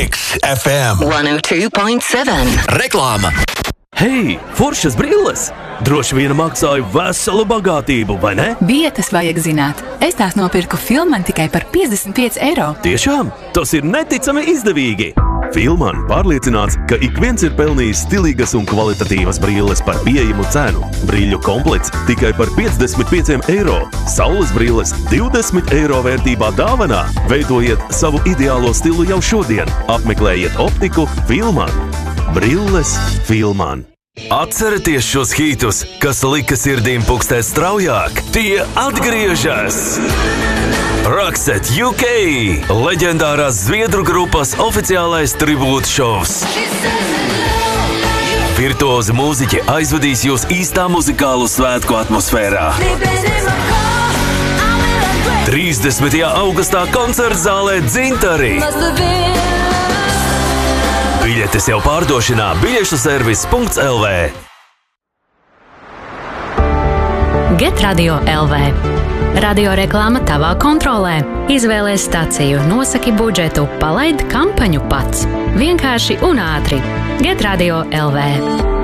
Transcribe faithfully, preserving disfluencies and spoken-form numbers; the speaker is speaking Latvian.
Mix F M one oh two point seven. Reklāma. Hei, foršas brilles! Droši vien maksāju veselu bagātību, vai ne? Vietas vajag zināt. Es tās nopirku Filman tikai par piecdesmit pieci eiro. Tiešām? Tas ir neticami izdevīgi! Filman pārliecināts, ka ik viens ir pelnījis stilīgas un kvalitatīvas brilles par pieejamu cenu. Brīļu komplekts tikai par piecdesmit pieci eiro. Saules brilles divdesmit eiro vērtībā dāvanā. Veidojiet savu ideālo stilu jau šodien. Apmeklējiet optiku Filman. Brilles Filman. Atcerieties šos hītus, kas lika sirdīm pukstēt straujāk. Tie atgriežas! Roxette U K, leģendārās zviedru grupas oficiālais tribūta šovs. Virtuozi mūziķi aizvedīs jūs īstā muzikālu svētku atmosfērā. trīsdesmitajā augustā koncerta zālē Dzintari. Biļetes jau pārdošanā biļešu servis punkts L V. Get Radio L V. Radio reklāma tavā kontrolē. Izvēlies staciju, nosaki budžetu, palaid kampaņu pats. Vienkārši un ātri. Get Radio L V.